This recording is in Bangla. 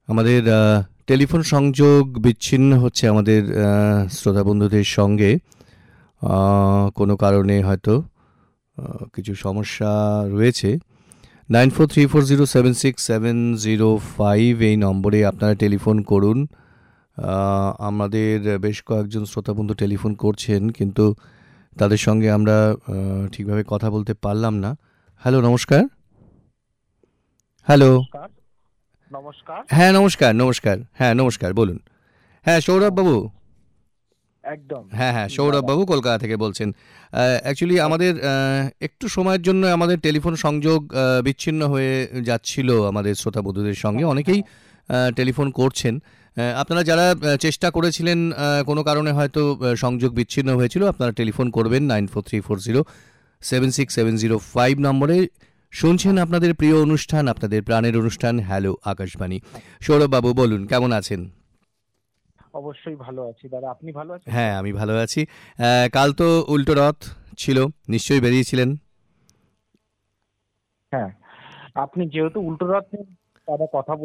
আমাদের টেলিফোন সংযোগ বিচ্ছিন্ন হচ্ছে আমাদের শ্রোতা বন্ধুদের সঙ্গে কোনো কারণে হয়তো কিছু সমস্যা রয়েছে। 9434076705 এই নম্বরে আপনারা টেলিফোন করুন। আমাদের বেশ কয়েকজন শ্রোতা বন্ধু টেলিফোন করছেন, কিন্তু তাদের সঙ্গে আমরা ঠিকভাবে কথা বলতে পারলাম না। হ্যালো, নমস্কার। হ্যালো। নমস্কার। নমস্কার। হ্যাঁ, নমস্কার, নমস্কার। হ্যাঁ, নমস্কার, বলুন। হ্যাঁ, সৌরভ হ্যাঁ, বাবু। একদম হ্যাঁ, হ্যাঁ, সৌরভ দাদা। বাবু কলকাতা থেকে বলছেন। অ্যাকচুয়ালি এক- আমাদের একটু সময়ের জন্য আমাদের টেলিফোন সংযোগ বিচ্ছিন্ন হয়ে যাচ্ছিল আমাদের শ্রোতা বন্ধুদের সঙ্গে। হ্যাঁ, অনেকেই হ্যাঁ, টেলিফোন করছেন। আপনারা যারা চেষ্টা করেছিলেন, কোনো কারণে হয়তো সংযোগ বিচ্ছিন্ন হয়েছিল, আপনারা টেলিফোন করবেন 9434076705 নম্বরে। শুনছেন আপনাদের প্রিয় অনুষ্ঠান, আপনাদের প্রাণের অনুষ্ঠান হ্যালো আকাশবাণী। হ্যাঁ, সৌরভ বাবু বলুন, কেমন আছেন? অবশ্যই ভালো আছি দাদা, আপনি ভালো আছেন তো? হ্যাঁ, আমি ভালো আছি। কাল তো উল্টো রথ ছিল, নিশ্চয়ই বেরিয়েছিলেন। হ্যাঁ, আপনি যেহেতু উল্টো রথ নিয়ে দাদা কথা